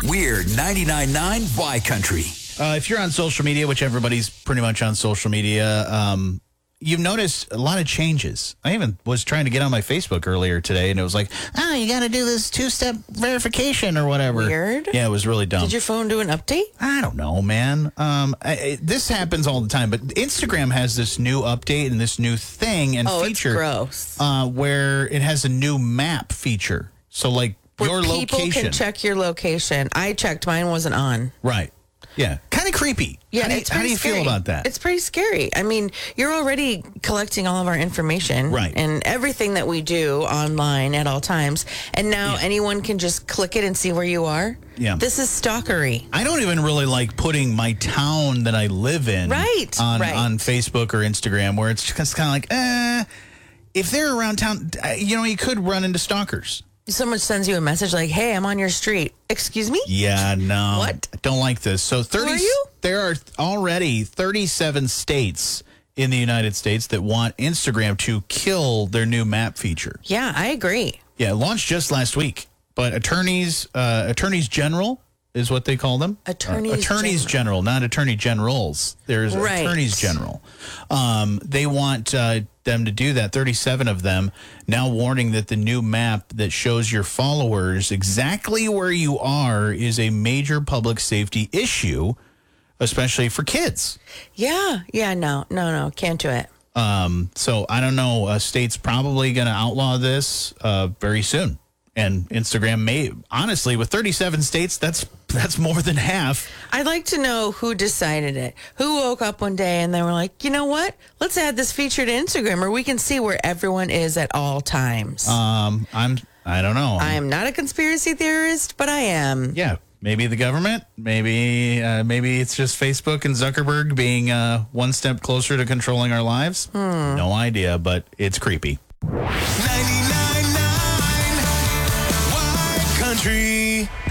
We're 99.9 Y Country. If you're on social media, which everybody's pretty much on social media, you've noticed a lot of changes. I even was trying to get on my Facebook earlier today, and it was like, you got to do this two-step verification or whatever. Weird. Yeah, it was really dumb. Did your phone do an update? I don't know, man. This happens all the time, but Instagram has this new update and this new thing and feature. It's gross. Where it has a new map feature. So, like, your people location. can check your location. I checked. Mine wasn't on. Right. Yeah. Kind of creepy. Yeah, How do you feel about that? It's pretty scary. I mean, you're already collecting all of our information. Right. And everything that we do online at all times. And now anyone can just click it and see where you are. Yeah. This is stalkery. I don't even really like putting my town that I live in on Facebook or Instagram, where it's just kind of like, if they're around town, you could run into stalkers. Someone sends you a message like, hey, I'm on your street. Excuse me? Yeah, no. What? I don't like this. So there are already 37 states in the United States that want Instagram to kill their new map feature. Yeah, I agree. Yeah, it launched just last week. But attorneys general is what they call them. Attorneys general, not attorney generals. There's attorneys general. They want them to do that. 37 of them now warning that the new map that shows your followers exactly where you are is a major public safety issue, especially for kids. Yeah, no, can't do it. So I don't know. A state's probably going to outlaw this very soon. And Instagram may, honestly, with 37 states, that's more than half. I'd like to know who decided it. Who woke up one day and they were like, you know what? Let's add this feature to Instagram where we can see where everyone is at all times. I don't know. I am not a conspiracy theorist, but I am. Yeah, maybe the government. Maybe it's just Facebook and Zuckerberg being one step closer to controlling our lives. No idea, but it's creepy.